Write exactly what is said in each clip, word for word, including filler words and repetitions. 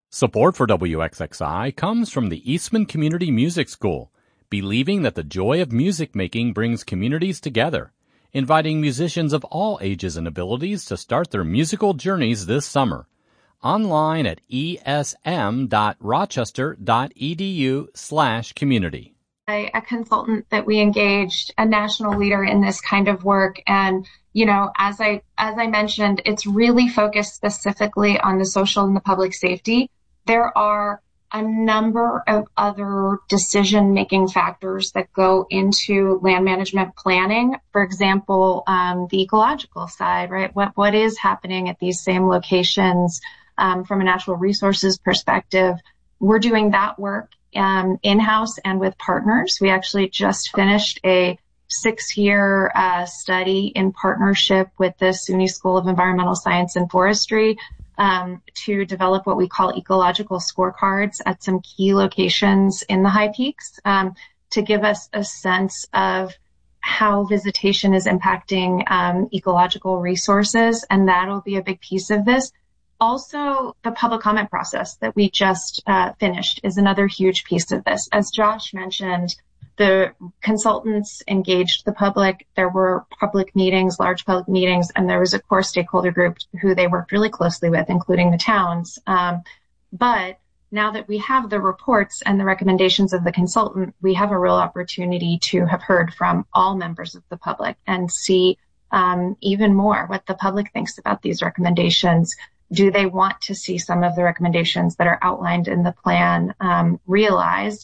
Support for W X X I comes from the Eastman Community Music School, believing that the joy of music making brings communities together, inviting musicians of all ages and abilities to start their musical journeys this summer. Online at esm.rochester.edu slash community. A, a consultant that we engaged, a national leader in this kind of work. And, you know, as I, as I mentioned, it's really focused specifically on the social and the public safety. There are a number of other decision-making factors that go into land management planning. For example, um, the ecological side, right? What, what is happening at these same locations um, from a natural resources perspective? We're doing that work um, in-house and with partners. We actually just finished a six-year uh, study in partnership with the SUNY School of Environmental Science and Forestry um, to develop what we call ecological scorecards at some key locations in the High Peaks um, to give us a sense of how visitation is impacting um, ecological resources, and that'll be a big piece of this. Also, the public comment process that we just uh, finished is another huge piece of this. As Josh mentioned, the consultants engaged the public. There were public meetings, large public meetings, and there was a core stakeholder group who they worked really closely with, including the towns. Um, but now that we have the reports and the recommendations of the consultant, we have a real opportunity to have heard from all members of the public and see um, even more what the public thinks about these recommendations. Do they want to see some of the recommendations that are outlined in the plan um, realized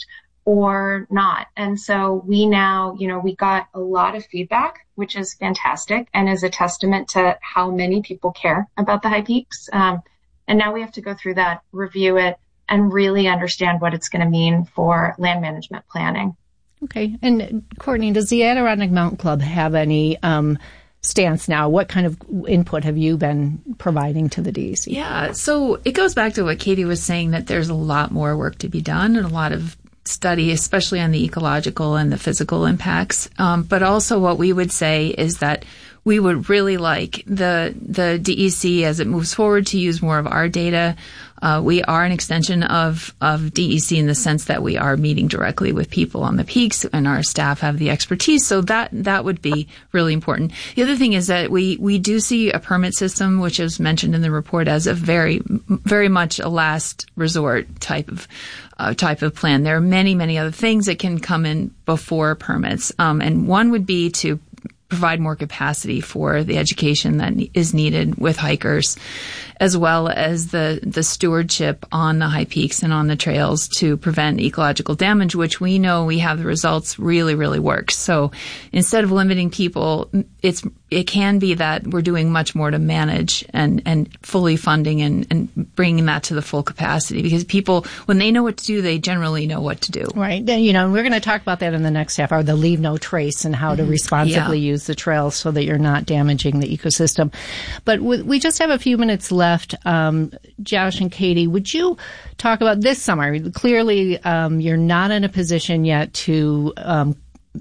or not? And so we now, you know, we got a lot of feedback, which is fantastic and is a testament to how many people care about the High Peaks. Um, and now we have to go through that, review it, and really understand what it's going to mean for land management planning. Okay. And Courtney, does the Adirondack Mountain Club have any um stance now? What kind of input have you been providing to the D E C? Yeah, so it goes back to what Katie was saying, that there's a lot more work to be done and a lot of study, especially on the ecological and the physical impacts. Um, but also what we would say is that we would really like the the D E C, as it moves forward, to use more of our data. Uh, we are an extension of, of D E C in the sense that we are meeting directly with people on the peaks, and our staff have the expertise. So that, that would be really important. The other thing is that we, we do see a permit system, which is mentioned in the report, as a very, very much a last resort type of, uh, type of plan. There are many, many other things that can come in before permits. Um, and one would be to provide more capacity for the education that is needed with hikers, as well as the, the stewardship on the high peaks and on the trails to prevent ecological damage, which we know we have the results really, really works. So instead of limiting people, it's, it can be that we're doing much more to manage and, and fully funding and, and bringing that to the full capacity, because people, when they know what to do, they generally know what to do. Right. Then, you know, we're going to talk about that in the next half hour, the leave no trace and how to mm-hmm. responsibly yeah. use the trails so that you're not damaging the ecosystem. But w- we just have a few minutes left. Um, Josh and Katie, would you talk about this summer? Clearly, um, you're not in a position yet to um,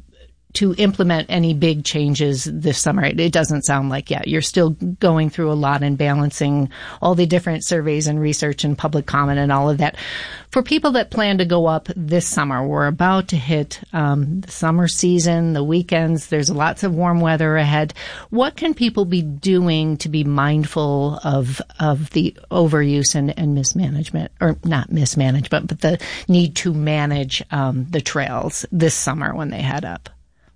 to implement any big changes this summer. It, it doesn't sound like yet. You're still going through a lot and balancing all the different surveys and research and public comment and all of that. For people that plan to go up this summer, we're about to hit um, the summer season, the weekends. There's lots of warm weather ahead. What can people be doing to be mindful of of the overuse and, and mismanagement, or not mismanagement, but the need to manage um, the trails this summer when they head up?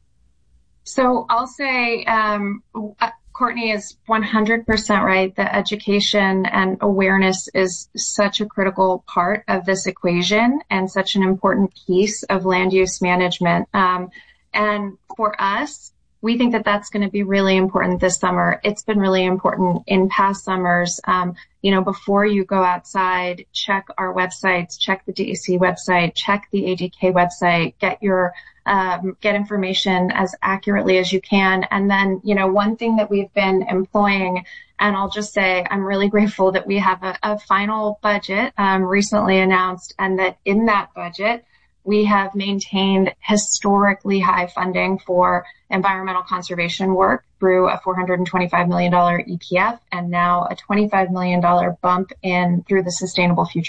So I'll say um, Courtney is one hundred percent right. The education and awareness is such a critical part of this equation and such an important piece of land use management. Um, and for us, we think that that's going to be really important this summer. It's been really important in past summers. Um, you know, before you go outside, check our websites, check the D E C website, check the A D K website, get your Um, get information as accurately as you can. And then, you know, one thing that we've been employing, and I'll just say I'm really grateful that we have a, a final budget um, recently announced, and that in that budget, we have maintained historically high funding for environmental conservation work through a four hundred twenty-five million dollars E P F and now a twenty-five million dollars bump in through the Sustainable Future